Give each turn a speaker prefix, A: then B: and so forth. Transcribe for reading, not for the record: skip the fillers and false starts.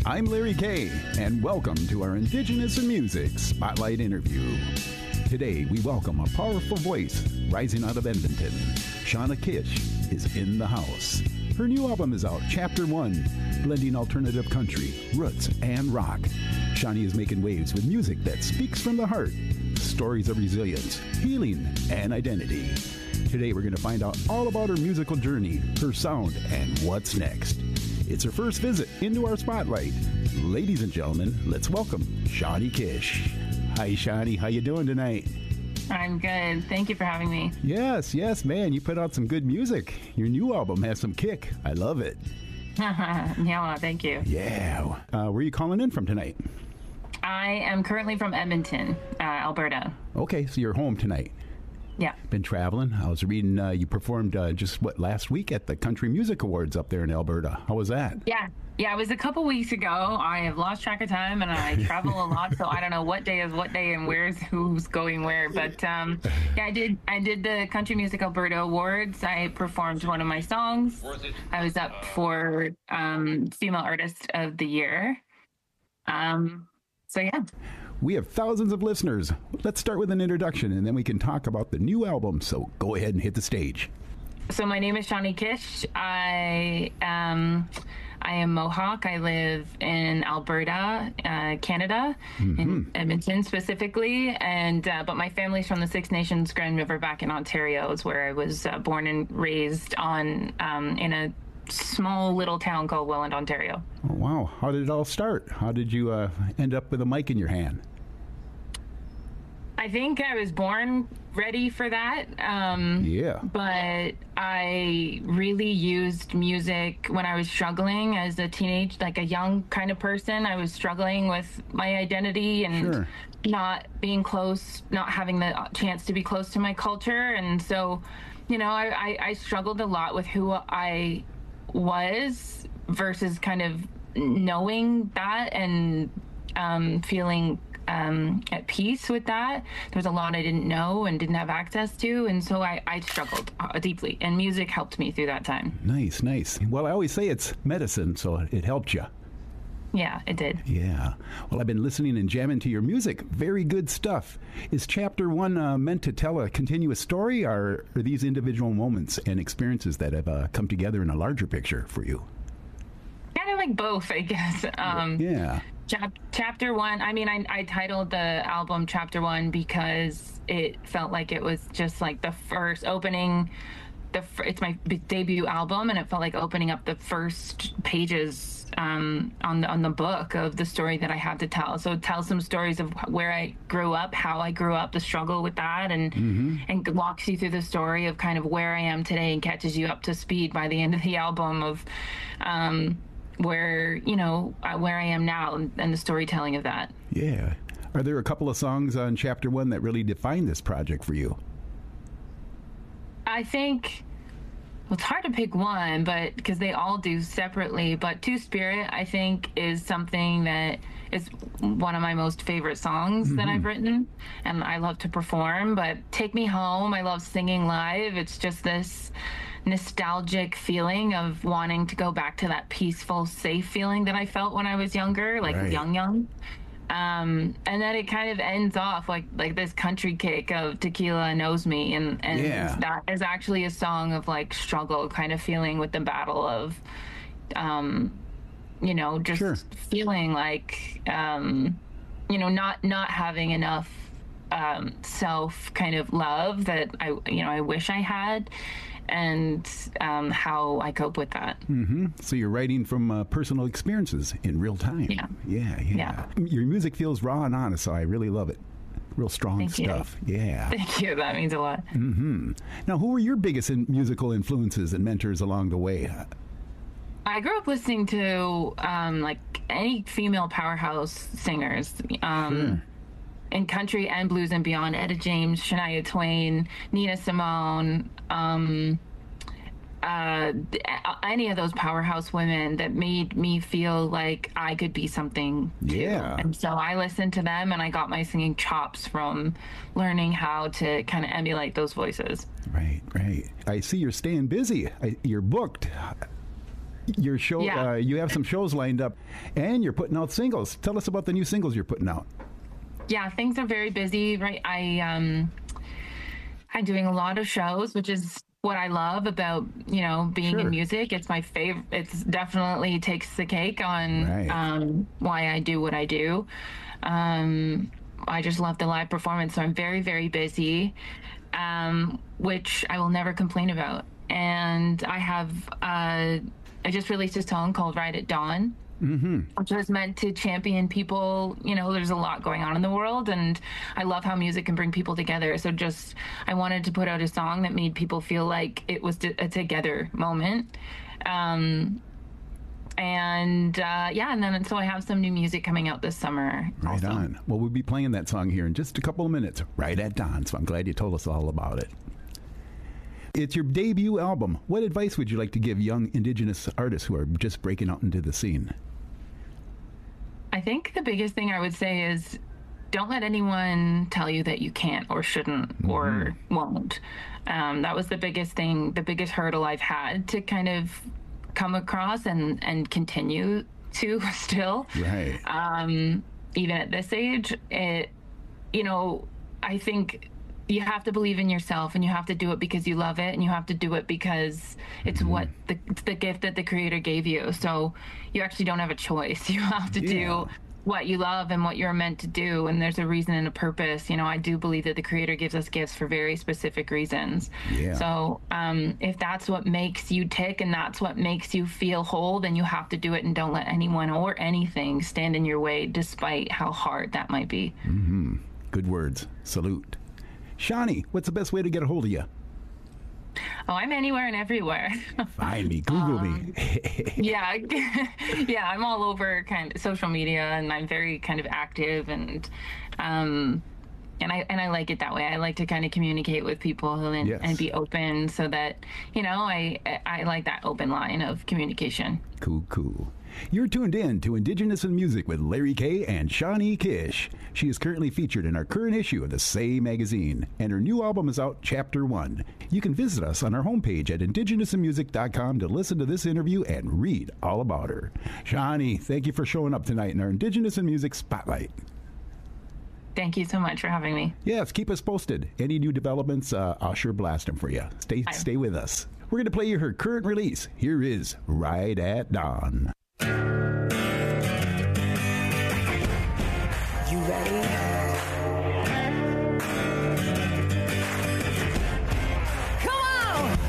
A: I'm Larry Kay, and welcome to our Indigenous in Music Spotlight interview. Today, we welcome a powerful voice rising out of Edmonton. Shauna Kish is in the house. Her new album is out, Chapter 1, blending alternative country, roots, and rock. Shawnee is making waves with music that speaks from the heart, stories of resilience, healing, and identity. Today, we're going to find out all about her musical journey, her sound, and what's next. It's her first visit into our spotlight. Ladies and gentlemen, let's welcome Shawnee Kish. Hi, Shawnee. How you doing tonight?
B: I'm good. Thank you for having me.
A: Yes, man. You put out some good music. Your new album has some kick. I love it.
B: Yeah, thank you.
A: Yeah. Where are you calling in from tonight?
B: I am currently from Edmonton, Alberta.
A: Okay, so you're home tonight.
B: Yeah.
A: Been traveling. I was reading you performed last week at the Country Music Awards up there in Alberta. How was that?
B: Yeah, it was a couple weeks ago. I have lost track of time and I travel a lot, so I don't know what day is what day and who's going where. But yeah, I did the Country Music Alberta Awards. I performed one of my songs. I was up for Female Artist of the Year. So yeah.
A: We have thousands of listeners. Let's start with an introduction, and then we can talk about the new album. So go ahead and hit the stage.
B: So my name is Shawnee Kish. I am Mohawk. I live in Alberta, Canada, in Edmonton specifically. And but my family's from the Six Nations Grand River back in Ontario. Is where I was born and raised in a small little town called Welland, Ontario.
A: Oh, wow. How did it all start? How did you end up with a mic in your hand?
B: I think I was born ready for that. But I really used music when I was struggling as a teenage, like a young kind of person. I was struggling with my identity and not being close, not having the chance to be close to my culture. And so, I struggled a lot with who I was versus kind of knowing that and feeling at peace with that. There's a lot I didn't know and didn't have access to, and so I struggled deeply, and music helped me through that time.
A: Nice. Well, I always say it's medicine, so it helped you.
B: Yeah, it did.
A: Yeah. Well, I've been listening and jamming to your music. Very good stuff. Is Chapter 1 meant to tell a continuous story, or are these individual moments and experiences that have come together in a larger picture for you?
B: Kind of like both, I guess.
A: Yeah.
B: Chapter 1, I titled the album Chapter 1 because it felt like it was just like the first opening. It's my debut album, and it felt like opening up the first pages on the book of the story that I had to tell. So tell some stories of where I grew up, how I grew up, the struggle with that, and walks you through the story of kind of where I am today and catches you up to speed by the end of the album of where I am now and the storytelling of that.
A: Yeah. Are there a couple of songs on Chapter 1 that really define this project for you?
B: I think, well, it's hard to pick one, but because they all do separately. But Two Spirit, I think, is something that is one of my most favorite songs that I've written, and I love to perform. But Take Me Home, I love singing live. It's just this nostalgic feeling of wanting to go back to that peaceful, safe feeling that I felt when I was younger, like young. And then it kind of ends off like this country kick of Tequila Knows Me, and that is actually a song of like struggle kind of feeling with the battle of feeling like not having enough self kind of love that I wish I had, and how I cope with that.
A: So you're writing from personal experiences in real time. Yeah. Your music feels raw and honest, so I really love it. Real strong
B: Thank
A: stuff.
B: You.
A: Yeah.
B: Thank you. That means a lot.
A: Now, who were your biggest musical influences and mentors along the way?
B: I grew up listening to like any female powerhouse singers. In country and blues and beyond, Etta James, Shania Twain, Nina Simone, any of those powerhouse women that made me feel like I could be something too.
A: Yeah.
B: And so I listened to them, and I got my singing chops from learning how to kind of emulate those voices.
A: Right. I see you're staying busy. You're booked. your show. You have some shows lined up, and you're putting out singles. Tell us about the new singles you're putting out.
B: Yeah, things are very busy, right? I'm doing a lot of shows, which is what I love about, being in music. It's my favorite. It's definitely takes the cake on why I do what I do. I just love the live performance. So I'm very, very busy, which I will never complain about. And I have, I just released a song called Ride at Dawn. Which was meant to champion people. There's a lot going on in the world, and I love how music can bring people together. So I wanted to put out a song that made people feel like it was a together moment. And then so I have some new music coming out this summer.
A: Right on. Well, we'll be playing that song here in just a couple of minutes, Right at Dawn. So I'm glad you told us all about it. It's your debut album. What advice would you like to give young Indigenous artists who are just breaking out into the scene?
B: I think the biggest thing I would say is don't let anyone tell you that you can't or shouldn't or won't. That was the biggest thing, the biggest hurdle I've had to kind of come across and continue to still.
A: Right.
B: Even at this age, I think you have to believe in yourself, and you have to do it because you love it, and you have to do it because it's what the gift that the Creator gave you. So you actually don't have a choice. You have to do what you love and what you're meant to do, and there's a reason and a purpose. I do believe that the Creator gives us gifts for very specific reasons. So if that's what makes you tick and that's what makes you feel whole, then you have to do it, and don't let anyone or anything stand in your way, despite how hard that might be.
A: Good words. Salute. Shani, what's the best way to get a hold of you?
B: Oh, I'm anywhere and everywhere.
A: Find me, Google me.
B: Yeah, I'm all over kind of social media, and I'm very kind of active, and I like it that way. I like to kind of communicate with people and be open, so that I like that open line of communication.
A: Cool. You're tuned in to Indigenous in Music with Larry Kay and Shani Kish. She is currently featured in our current issue of the Say magazine, and her new album is out, Chapter 1. You can visit us on our homepage at indigenousinmusic.com to listen to this interview and read all about her. Shani, thank you for showing up tonight in our Indigenous in Music Spotlight.
B: Thank you so much for having me.
A: Yes, keep us posted. Any new developments, I'll sure blast them for you. Stay with us. We're going to play you her current release. Here is Ride at Dawn.
C: You ready?